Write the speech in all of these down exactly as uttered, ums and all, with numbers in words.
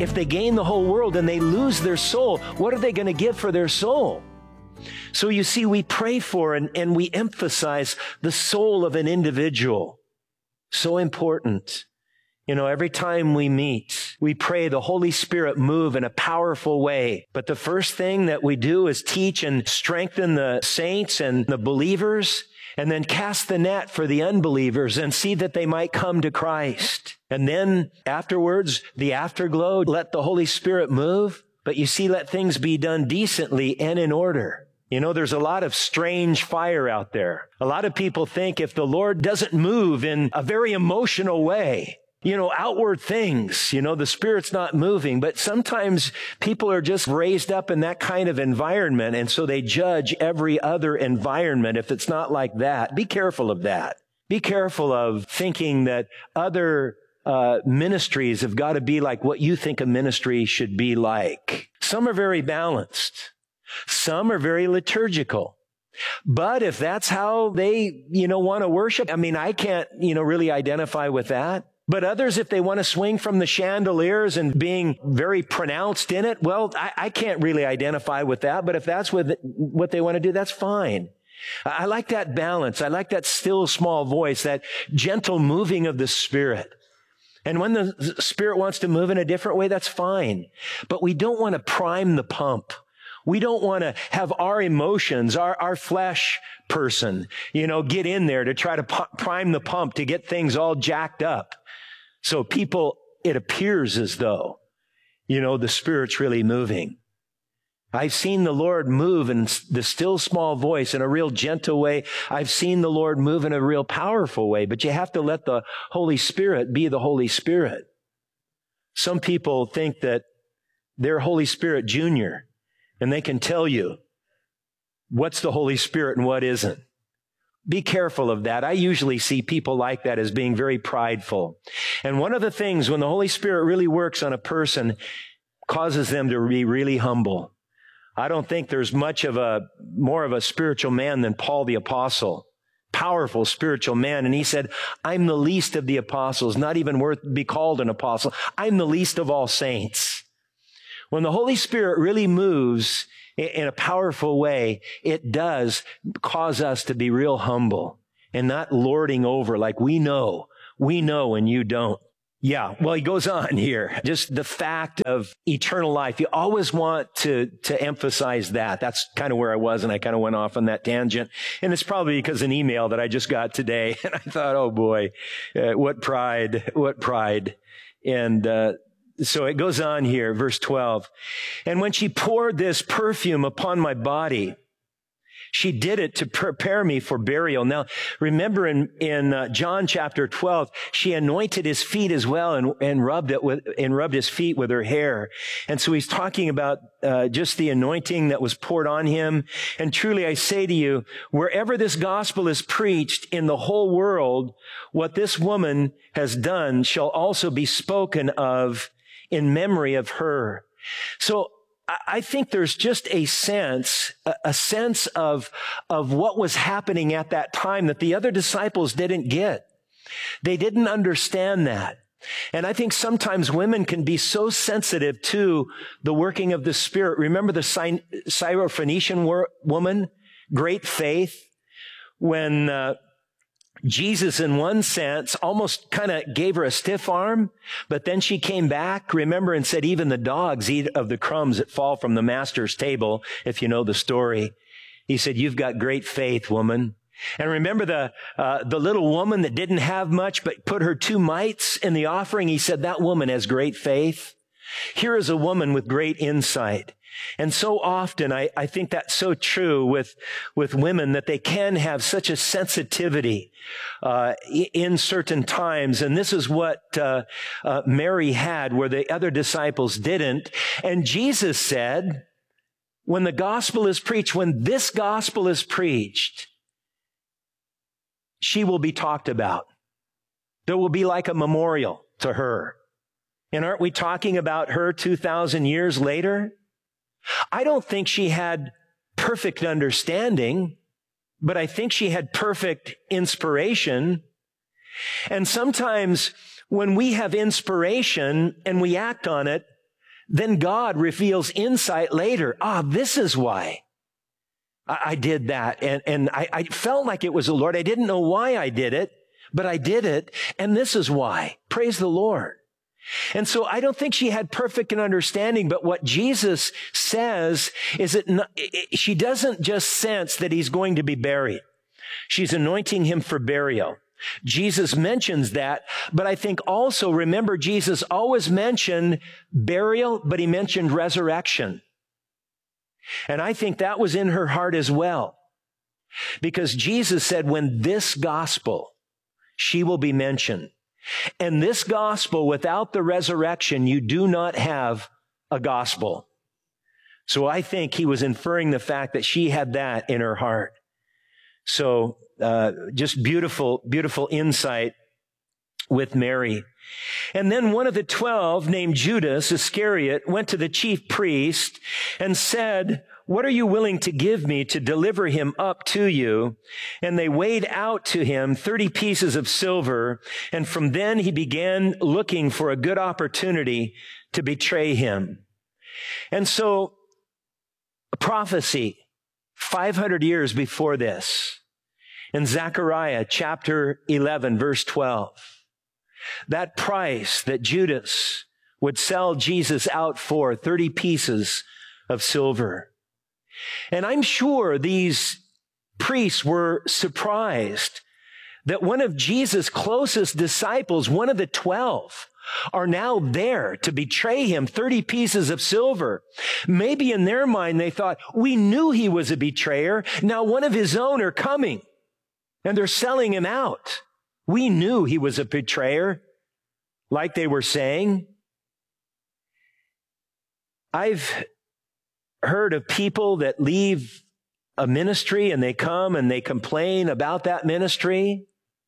If they gain the whole world and they lose their soul, what are they going to give for their soul? So you see, we pray for and, and we emphasize the soul of an individual. So important. You know, every time we meet, we pray the Holy Spirit move in a powerful way. But the first thing that we do is teach and strengthen the saints and the believers, and then cast the net for the unbelievers and see that they might come to Christ. And then afterwards, the afterglow, let the Holy Spirit move. But you see, let things be done decently and in order. You know, there's a lot of strange fire out there. A lot of people think if the Lord doesn't move in a very emotional way, you know, outward things, you know, the Spirit's not moving. But sometimes people are just raised up in that kind of environment, and so they judge every other environment if it's not like that. Be careful of that. Be careful of thinking that other uh ministries have got to be like what you think a ministry should be like. Some are very balanced. Some are very liturgical. But if that's how they, you know, want to worship, I mean, I can't, you know, really identify with that. But others, if they want to swing from the chandeliers and being very pronounced in it, well, I, I can't really identify with that. But if that's what, what they want to do, that's fine. I like that balance. I like that still small voice, that gentle moving of the Spirit. And when the Spirit wants to move in a different way, that's fine. But we don't want to prime the pump. We don't want to have our emotions, our, our flesh person, you know, get in there to try to pu- prime the pump to get things all jacked up. So people, it appears as though, you know, the Spirit's really moving. I've seen the Lord move in the still small voice in a real gentle way. I've seen the Lord move in a real powerful way, but you have to let the Holy Spirit be the Holy Spirit. Some people think that they're Holy Spirit Junior, and they can tell you what's the Holy Spirit and what isn't. Be careful of that. I usually see people like that as being very prideful. And one of the things when the Holy Spirit really works on a person causes them to be really humble. I don't think there's much of a, more of a spiritual man than Paul the Apostle. Powerful spiritual man. And he said, I'm the least of the apostles, not even worth to be called an apostle. I'm the least of all saints. When the Holy Spirit really moves in a powerful way, it does cause us to be real humble and not lording over like we know, we know and you don't. Yeah, well, he goes on here. Just the fact of eternal life. You always want to, to emphasize that. That's kind of where I was, and I kind of went off on that tangent. And it's probably because of an email that I just got today. And I thought, oh boy, uh, what pride, what pride. And, uh, So it goes on here, verse twelve. And when she poured this perfume upon my body, she did it to prepare me for burial. Now, remember in, in uh, John chapter twelve, she anointed his feet as well and, and rubbed it with, and rubbed his feet with her hair. And so he's talking about uh, just the anointing that was poured on him. And truly I say to you, wherever this gospel is preached in the whole world, what this woman has done shall also be spoken of in memory of her. So I think there's just a sense, a sense of, of what was happening at that time that the other disciples didn't get. They didn't understand that. And I think sometimes women can be so sensitive to the working of the Spirit. Remember the Syrophoenician woman, great faith, when uh, Jesus, in one sense, almost kind of gave her a stiff arm, but then she came back, remember, and said, even the dogs eat of the crumbs that fall from the master's table, if you know the story. He said, you've got great faith, woman. And remember the uh, the little woman that didn't have much, but put her two mites in the offering? He said, that woman has great faith. Here is a woman with great insight. And so often, I, I think that's so true with, with women, that they can have such a sensitivity uh, in certain times. And this is what uh, uh, Mary had, where the other disciples didn't. And Jesus said, when the gospel is preached, when this gospel is preached, she will be talked about. There will be like a memorial to her. And aren't we talking about her two thousand years later? I don't think she had perfect understanding, but I think she had perfect inspiration. And sometimes when we have inspiration and we act on it, then God reveals insight later. Ah, this is why I, I did that. And, and I, I felt like it was the Lord. I didn't know why I did it, but I did it. And this is why. Praise the Lord. And so I don't think she had perfect understanding, but what Jesus says is that not, it, she doesn't just sense that he's going to be buried. She's anointing him for burial. Jesus mentions that, but I think also, remember, Jesus always mentioned burial, but he mentioned resurrection. And I think that was in her heart as well, because Jesus said, when this gospel, she will be mentioned. And this gospel, without the resurrection, you do not have a gospel. So I think he was inferring the fact that she had that in her heart. So uh, just beautiful, beautiful insight with Mary. And then one of the twelve, named Judas Iscariot, went to the chief priest and said, what are you willing to give me to deliver him up to you? And they weighed out to him thirty pieces of silver. And from then he began looking for a good opportunity to betray him. And so a prophecy five hundred years before this, in Zechariah chapter eleven, verse twelve, that price that Judas would sell Jesus out for, thirty pieces of silver. And I'm sure these priests were surprised that one of Jesus' closest disciples, one of the twelve, are now there to betray him, thirty pieces of silver. Maybe in their mind they thought, we knew he was a betrayer. Now one of his own are coming and they're selling him out. We knew he was a betrayer, like they were saying. I've heard of people that leave a ministry and they come and they complain about that ministry.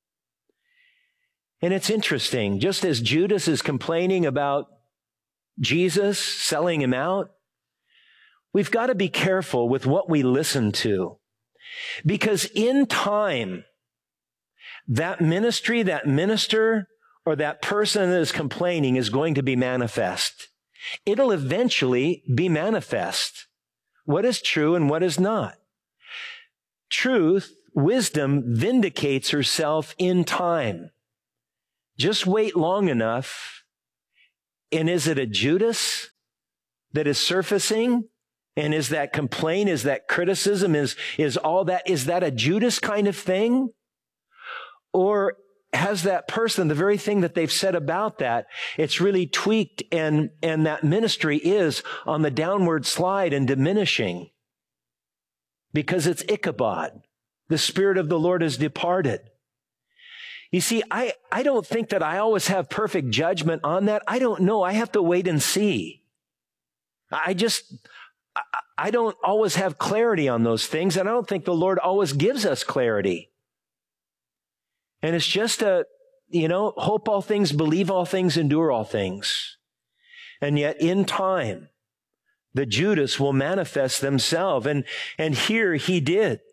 And it's interesting, just as Judas is complaining about Jesus selling him out, we've got to be careful with what we listen to. Because in time, that ministry, that minister, or that person that is complaining is going to be manifest. It'll eventually be manifest. What is true and what is not. Truth, wisdom vindicates herself in time. Just wait long enough. And is it a Judas that is surfacing? And is that complaint, is that criticism, is, is all that, is that a Judas kind of thing? Or has that person, the very thing that they've said about that, it's really tweaked and, and that ministry is on the downward slide and diminishing because it's Ichabod. The Spirit of the Lord has departed. You see, I, I don't think that I always have perfect judgment on that. I don't know. I have to wait and see. I just, I, I don't always have clarity on those things, and I don't think the Lord always gives us clarity. And it's just a, you know, hope all things, believe all things, endure all things. And yet in time, the Judas will manifest themselves. And, and here he did.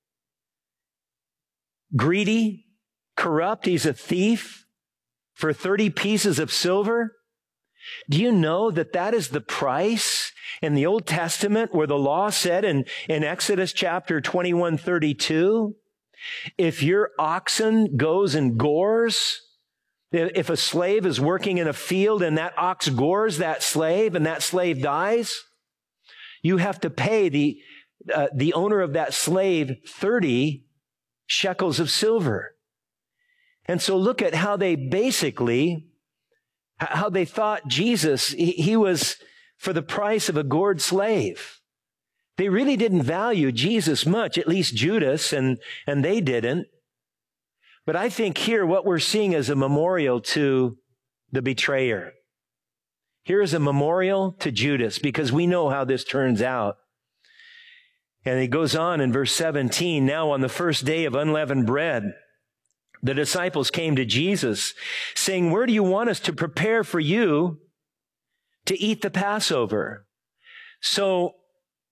Greedy, corrupt, he's a thief for thirty pieces of silver. Do you know that that is the price in the Old Testament where the law said in, in Exodus chapter twenty-one, thirty-two, if your oxen goes and gores, if a slave is working in a field and that ox gores that slave and that slave dies, you have to pay the, uh, the owner of that slave thirty shekels of silver. And so look at how they basically, how they thought Jesus, he, he was for the price of a gored slave. They really didn't value Jesus much, at least Judas, and, and they didn't. But I think here what we're seeing is a memorial to the betrayer. Here is a memorial to Judas, because we know how this turns out. And he goes on in verse seventeen, now on the first day of unleavened bread, the disciples came to Jesus, saying, where do you want us to prepare for you to eat the Passover? So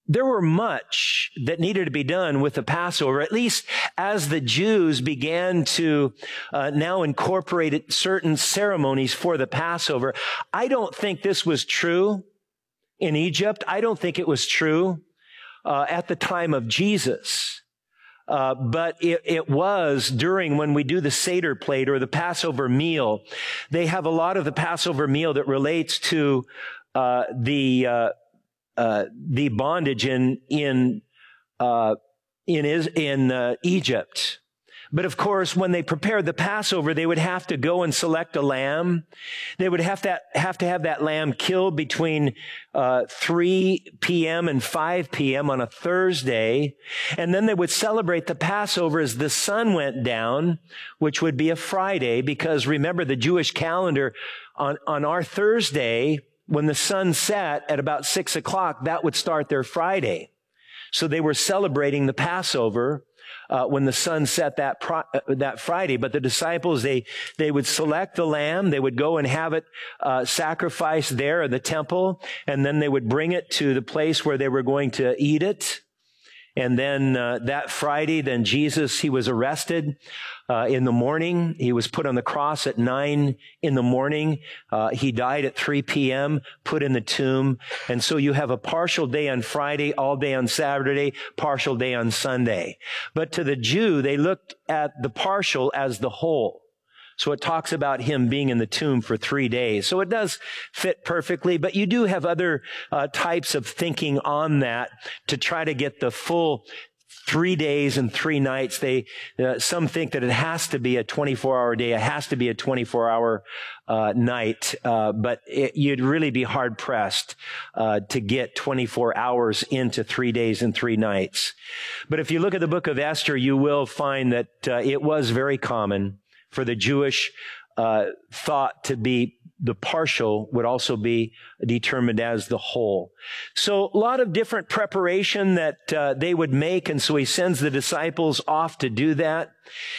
there were much that needed to be done with the Passover, at least as the Jews began to uh, now incorporate certain ceremonies for the Passover. I don't think this was true in Egypt. I don't think it was true uh, at the time of Jesus. Uh, but it, it was during when we do the Seder plate or the Passover meal. They have a lot of the Passover meal that relates to uh, the uh, uh, the bondage in in uh, in is in uh, Egypt. But of course, when they prepared the Passover, they would have to go and select a lamb. They would have to have to have that lamb killed between uh, three p.m. and five p.m. on a Thursday. And then they would celebrate the Passover as the sun went down, which would be a Friday, because remember the Jewish calendar on, on our Thursday, when the sun set at about six o'clock, that would start their Friday. So they were celebrating the Passover Uh, when the sun set that pro- uh, that Friday. But the disciples, they they would select the lamb, they would go and have it uh, sacrificed there in the temple, and then they would bring it to the place where they were going to eat it. And then uh, that Friday, then Jesus, he was arrested uh, in the morning. He was put on the cross at nine in the morning. Uh, he died at three p.m., put in the tomb. And so you have a partial day on Friday, all day on Saturday, partial day on Sunday. But to the Jew, they looked at the partial as the whole. So it talks about him being in the tomb for three days. So it does fit perfectly, but you do have other uh, types of thinking on that to try to get the full three days and three nights. They uh, some think that it has to be a twenty-four hour day. It has to be a twenty-four hour uh, night, uh, but it, you'd really be hard pressed uh, to get twenty-four hours into three days and three nights. But if you look at the book of Esther, you will find that uh, it was very common for the Jewish uh, thought to be the partial would also be determined as the whole. So a lot of different preparation that uh, they would make, and so he sends the disciples off to do that.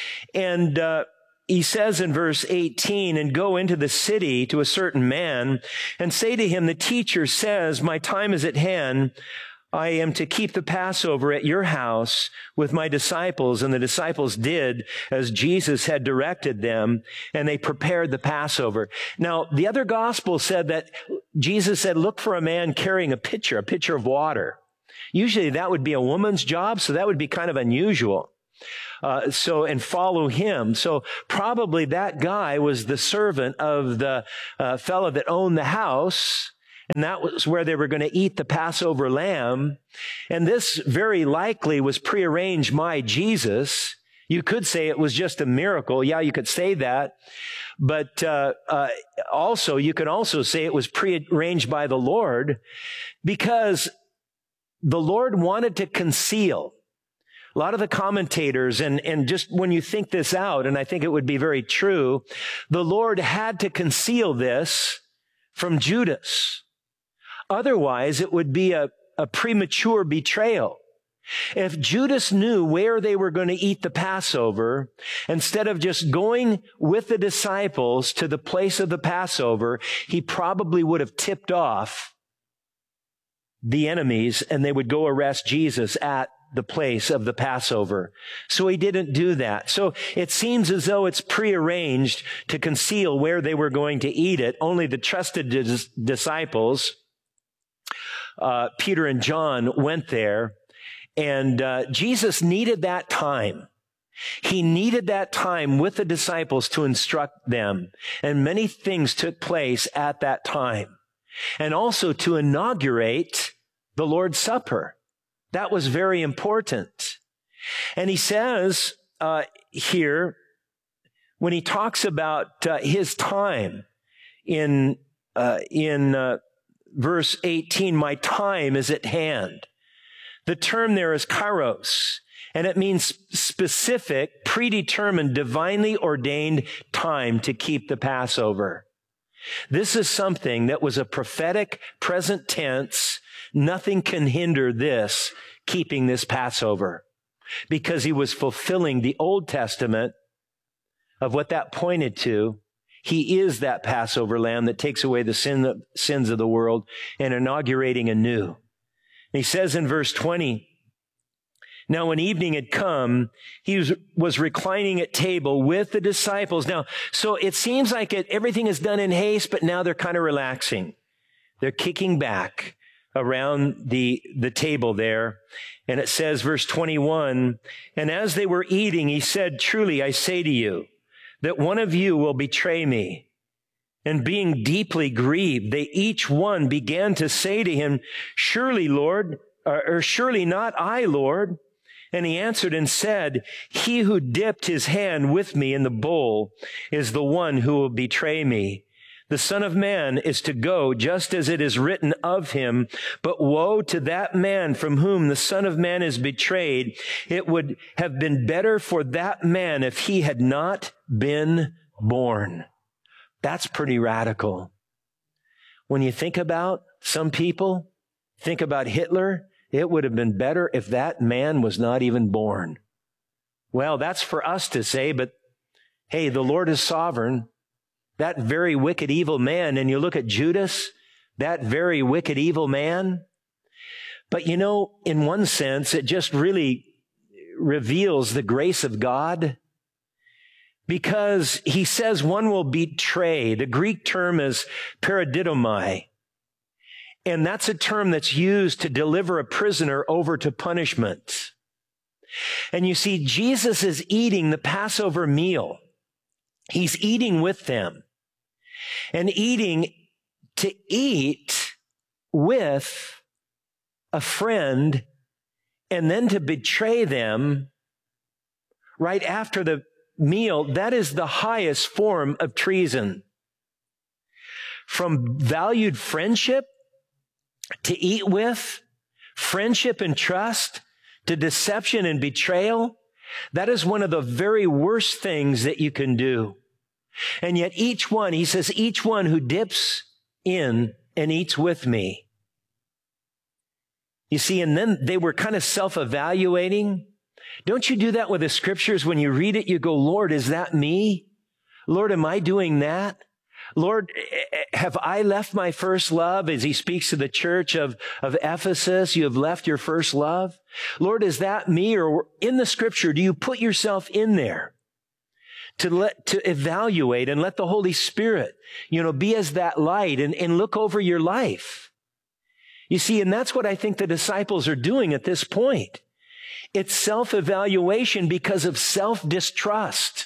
And uh, he says in verse eighteen, "And go into the city to a certain man and say to him, the teacher says, my time is at hand. I am to keep the Passover at your house with my disciples." And the disciples did as Jesus had directed them, and they prepared the Passover. Now, the other gospel said that Jesus said, look for a man carrying a pitcher, a pitcher of water. Usually that would be a woman's job, so that would be kind of unusual. Uh, so, and follow him. So probably that guy was the servant of the uh, fellow that owned the house. And that was where they were going to eat the Passover lamb. And this very likely was prearranged by Jesus. You could say it was just a miracle. Yeah, you could say that. But uh, uh, also, you can also say it was prearranged by the Lord, because the Lord wanted to conceal. A lot of the commentators, and, and just when you think this out, and I think it would be very true, the Lord had to conceal this from Judas. Otherwise, it would be a, a premature betrayal. If Judas knew where they were going to eat the Passover, instead of just going with the disciples to the place of the Passover, he probably would have tipped off the enemies, and they would go arrest Jesus at the place of the Passover. So he didn't do that. So it seems as though it's prearranged to conceal where they were going to eat it. Only the trusted dis- disciples, Uh, Peter and John, went there, and uh, Jesus needed that time. He needed that time with the disciples to instruct them, and many things took place at that time. And also to inaugurate the Lord's Supper. That was very important. And he says uh, here, when he talks about uh, his time in uh, in uh, verse eighteen, my time is at hand. The term there is kairos, and it means specific, predetermined, divinely ordained time to keep the Passover. This is something that was a prophetic present tense. Nothing can hinder this, keeping this Passover, because he was fulfilling the Old Testament of what that pointed to. He is that Passover lamb that takes away the sin, the sins of the world, and inaugurating a new. He says in verse twenty, now when evening had come, he was, was reclining at table with the disciples. Now, so it seems like it, everything is done in haste, but now they're kind of relaxing. They're kicking back around the, the table there. And it says, verse twenty-one, and as they were eating, he said, truly, I say to you, that one of you will betray me. And being deeply grieved, they each one began to say to him, surely, Lord, or, or surely not I, Lord. And he answered and said, he who dipped his hand with me in the bowl is the one who will betray me. The Son of Man is to go just as it is written of him, but woe to that man from whom the Son of Man is betrayed. It would have been better for that man if he had not been born. That's pretty radical. When you think about some people, think about Hitler, it would have been better if that man was not even born. Well, that's for us to say, but hey, the Lord is sovereign. That very wicked, evil man, and you look at Judas, that very wicked, evil man. But you know, in one sense, it just really reveals the grace of God, because he says one will betray. The Greek term is paradidomai. And that's a term that's used to deliver a prisoner over to punishment. And you see, Jesus is eating the Passover meal. He's eating with them. And eating to eat with a friend and then to betray them right after the meal, that is the highest form of treason. From valued friendship to eat with, friendship and trust, to deception and betrayal, that is one of the very worst things that you can do. And yet each one, he says, each one who dips in and eats with me. You see, and then they were kind of self-evaluating. Don't you do that with the scriptures? When you read it, you go, Lord, is that me? Lord, am I doing that? Lord, have I left my first love? As he speaks to the church of, of Ephesus, you have left your first love. Lord, is that me? Or in the scripture, do you put yourself in there to let, to evaluate and let the Holy Spirit, you know, be as that light and, and look over your life? You see, and that's what I think the disciples are doing at this point. It's self-evaluation because of self-distrust.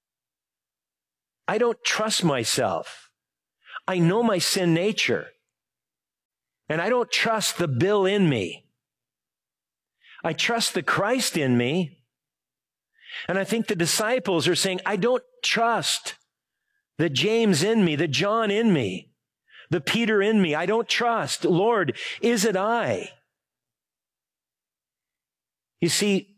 I don't trust myself. I know my sin nature. And I don't trust the Bill in me. I trust the Christ in me. And I think the disciples are saying, I don't trust the James in me, the John in me, the Peter in me. I don't trust. Lord, is it I? You see,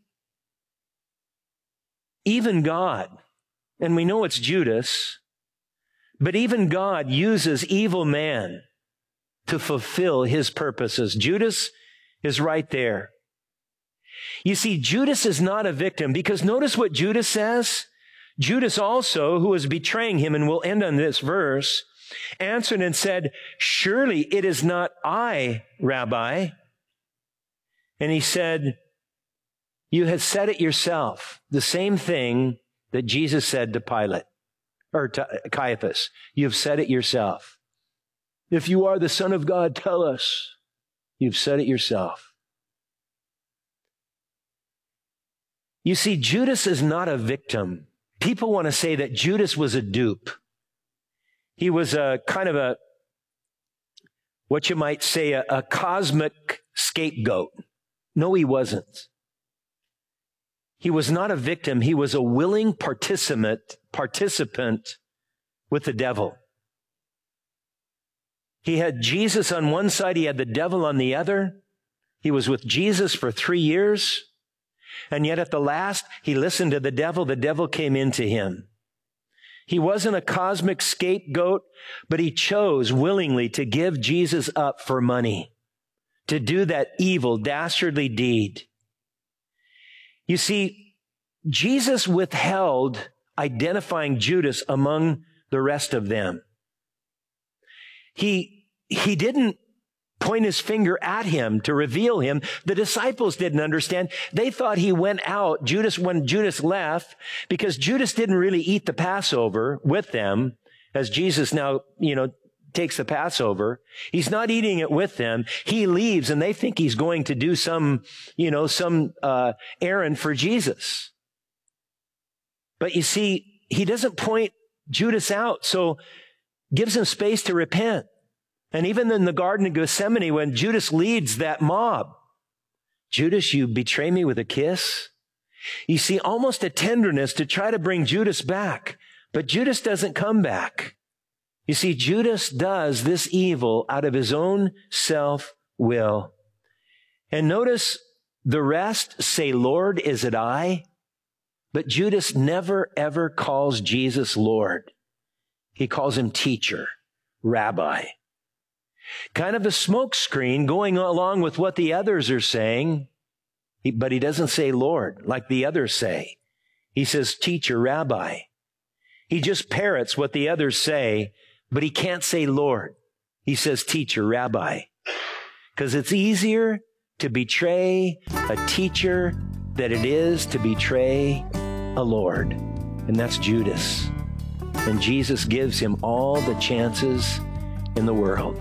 even God, and we know it's Judas, but even God uses evil man to fulfill his purposes. Judas is right there. You see, Judas is not a victim, because notice what Judas says. Judas also, who was betraying him, and we'll end on this verse, answered and said, surely it is not I, Rabbi. And he said, you have said it yourself, the same thing that Jesus said to Pilate, or to Caiaphas. You've said it yourself. If you are the Son of God, tell us. You've said it yourself. You see, Judas is not a victim. People want to say that Judas was a dupe. He was a kind of a, what you might say, a, a cosmic scapegoat. No, he wasn't. He was not a victim. He was a willing participant, participant with the devil. He had Jesus on one side. He had the devil on the other. He was with Jesus for three years. And yet at the last, he listened to the devil. The devil came into him. He wasn't a cosmic scapegoat, but he chose willingly to give Jesus up for money, to do that evil, dastardly deed. You see, Jesus withheld identifying Judas among the rest of them. He, he didn't point his finger at him to reveal him. The disciples didn't understand. They thought he went out, Judas, when Judas left, because Judas didn't really eat the Passover with them, as Jesus now, you know, takes the Passover. He's not eating it with them. He leaves, and they think he's going to do some, you know, some uh, errand for Jesus. But you see, he doesn't point Judas out, so gives him space to repent. And even in the Garden of Gethsemane, when Judas leads that mob, Judas, you betray me with a kiss? You see almost a tenderness to try to bring Judas back. But Judas doesn't come back. You see, Judas does this evil out of his own self-will. And notice the rest say, Lord, is it I? But Judas never, ever calls Jesus Lord. He calls him teacher, rabbi. Kind of a smokescreen going along with what the others are saying, but he doesn't say Lord like the others say. He says teacher, rabbi. He just parrots what the others say, but he can't say Lord. He says teacher, rabbi. Because it's easier to betray a teacher than it is to betray a Lord. And that's Judas. And Jesus gives him all the chances in the world.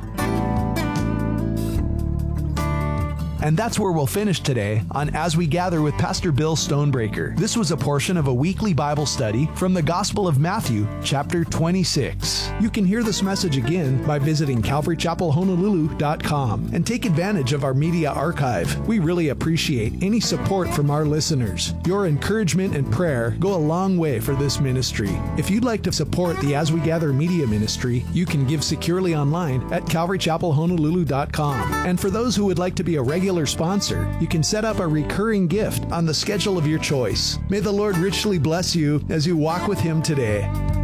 And that's where we'll finish today on As We Gather with Pastor Bill Stonebreaker. This was a portion of a weekly Bible study from the Gospel of Matthew, chapter twenty-six. You can hear this message again by visiting calvary chapel honolulu dot com and take advantage of our media archive. We really appreciate any support from our listeners. Your encouragement and prayer go a long way for this ministry. If you'd like to support the As We Gather media ministry, you can give securely online at calvary chapel honolulu dot com. And for those who would like to be a regular sponsor, you can set up a recurring gift on the schedule of your choice. May the Lord richly bless you as you walk with Him today.